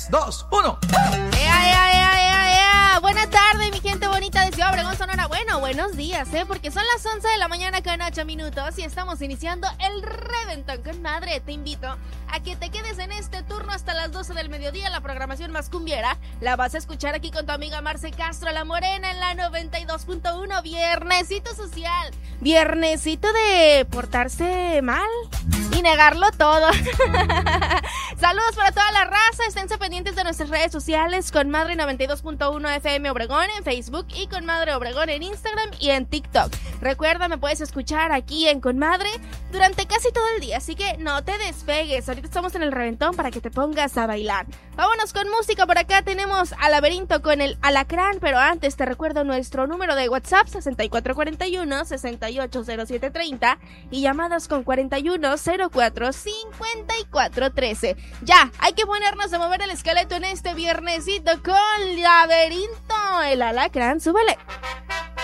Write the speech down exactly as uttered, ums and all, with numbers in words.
dos, uno. ¡Ea, ea, ea, ea, ea! Buena tarde, mi gente bonita de Ciudad Obregón, Sonora. Bueno, buenos días, ¿eh? Porque son las once de la mañana con ocho minutos y estamos iniciando el Reventón con Madre. Te invito a que te quedes en este turno hasta las doce del mediodía. La programación más cumbiera la vas a escuchar aquí con tu amiga Marce Castro, la morena, en la noventa y dos punto uno. Viernesito social, viernesito de portarse mal y negarlo todo. Saludos para toda la raza. Esténse pendientes de nuestras redes sociales, con Madre noventa y dos punto uno F M Obregón en Facebook y con Madre Obregón en Instagram y en TikTok. Recuerda, me puedes escuchar aquí en Con Madre durante casi todo el día, así que no te despegues. Ahorita estamos en el Reventón para que te pongas a bailar. Vámonos con música. Por acá tenemos a Laberinto con el Alacrán, pero antes te recuerdo nuestro número de WhatsApp: sesenta y cuatro cuarenta y uno, sesenta y ocho cero siete treinta y llamadas con cuarenta y uno cero cuatro cincuenta y cuatro trece. Ya, hay que ponernos a mover el esqueleto en este viernesito con Laberinto, el Alacrán. Súbele.